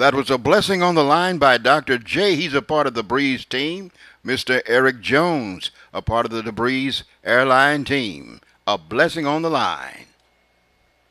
That was A Blessing on the Line by Dr. J. He's a part of the Breeze team. Mr. Eric Jones, a part of the Breeze airline team. A Blessing on the Line.